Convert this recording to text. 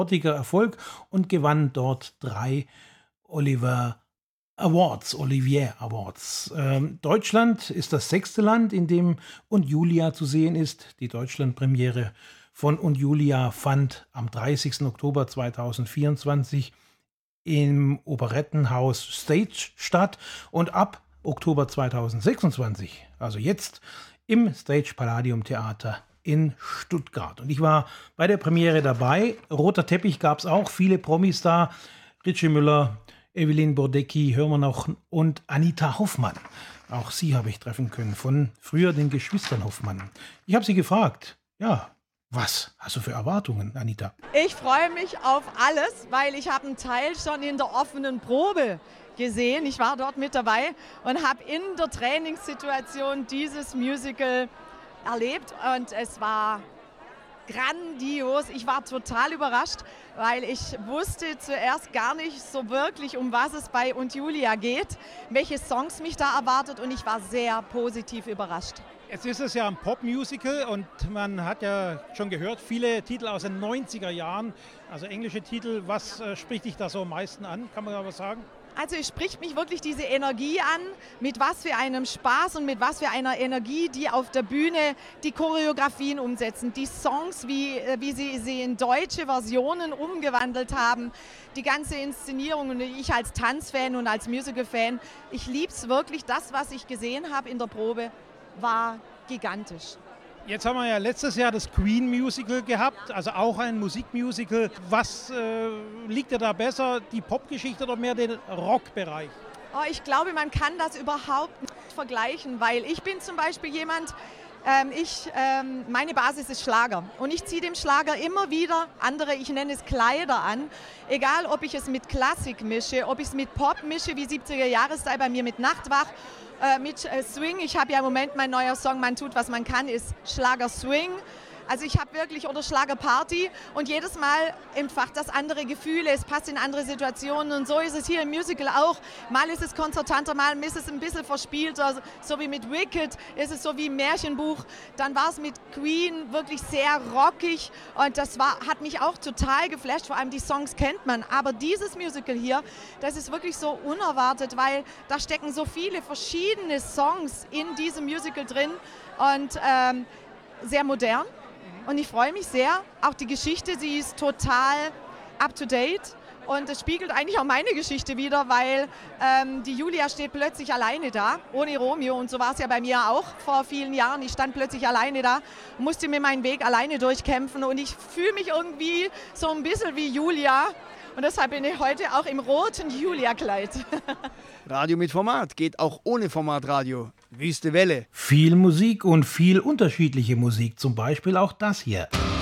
Erfolg und gewann dort 3 Olivier Awards. Deutschland ist das 6. Land, in dem Und Julia zu sehen ist. Die Deutschlandpremiere von Und Julia fand am 30. Oktober 2024 im Operettenhaus Stage statt und ab Oktober 2026, also jetzt, im Stage Palladium Theater in Stuttgart. Und ich war bei der Premiere dabei. Roter Teppich gab es auch, viele Promis da. Ritchie Müller, Evelyn Burdecki, hören wir noch, und Anita Hoffmann. Auch sie habe ich treffen können, von früher den Geschwistern Hoffmann. Ich habe sie gefragt, ja, was hast du für Erwartungen, Anita? Ich freue mich auf alles, weil ich habe einen Teil schon in der offenen Probe gesehen. Ich war dort mit dabei und habe in der Trainingssituation dieses Musical erlebt und es war grandios. Ich war total überrascht, weil ich wusste zuerst gar nicht so wirklich, um was es bei Und Julia geht, welche Songs mich da erwartet, und ich war sehr positiv überrascht. Jetzt ist es ja ein Pop-Musical und man hat ja schon gehört, viele Titel aus den 90er Jahren, also englische Titel. Was spricht dich da so am meisten an? Kann man da was sagen? Also es spricht mich wirklich diese Energie an, mit was für einem Spaß und mit was für einer Energie die auf der Bühne die Choreografien umsetzen, die Songs, wie sie in deutsche Versionen umgewandelt haben, die ganze Inszenierung. Und ich als Tanzfan und als Musical-Fan, ich liebe es wirklich. Das, was ich gesehen habe in der Probe, war gigantisch. Jetzt haben wir ja letztes Jahr das Queen Musical gehabt, also auch ein Musikmusical. Was liegt dir da besser, die Popgeschichte oder mehr den Rockbereich? Oh, ich glaube, man kann das überhaupt nicht vergleichen, weil ich bin zum Beispiel jemand, meine Basis ist Schlager und ich ziehe dem Schlager immer wieder andere, ich nenne es Kleider an, egal ob ich es mit Klassik mische, ob ich es mit Pop mische, wie 70er-Jahres-Style bei mir mit Nachtwach, mit Swing. Ich habe ja im Moment, mein neuer Song Man tut, was man kann, ist Schlager Swing. Also ich habe wirklich, oder Schlagerparty, und jedes Mal entfacht das andere Gefühle, es passt in andere Situationen, und so ist es hier im Musical auch. Mal ist es konzertanter, mal ist es ein bisschen verspielter, so wie mit Wicked, ist es so wie ein Märchenbuch. Dann war es mit Queen wirklich sehr rockig und hat mich auch total geflasht, vor allem die Songs kennt man. Aber dieses Musical hier, das ist wirklich so unerwartet, weil da stecken so viele verschiedene Songs in diesem Musical drin und sehr modern. Und ich freue mich sehr. Auch die Geschichte, sie ist total up-to-date. Und es spiegelt eigentlich auch meine Geschichte wider, weil die Julia steht plötzlich alleine da, ohne Romeo. Und so war es ja bei mir auch vor vielen Jahren. Ich stand plötzlich alleine da, musste mir meinen Weg alleine durchkämpfen. Und ich fühle mich irgendwie so ein bisschen wie Julia. Und deshalb bin ich heute auch im roten Julia-Kleid. Radio mit Format geht auch ohne Formatradio. Wüste Welle. Viel Musik und viel unterschiedliche Musik, zum Beispiel auch das hier.